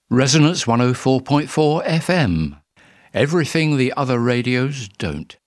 Resonance 104.4 FM. Everything the other radios don't.